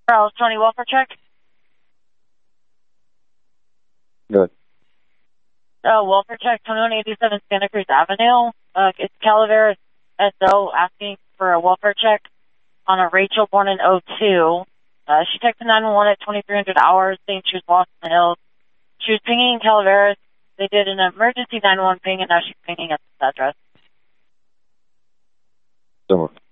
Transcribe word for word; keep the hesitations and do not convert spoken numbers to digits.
Charles Tony welfare check. Good. Uh, welfare check, twenty-one eighty-seven Santa Cruz Avenue. Uh, it's Calaveras S O asking for a welfare check on a Rachel born in oh two. Uh, she texted nine one one at twenty-three hundred hours saying she was lost in the hills. She was pinging in Calaveras. They did an emergency nine one one ping, and now she's pinging at this address. Don't worry.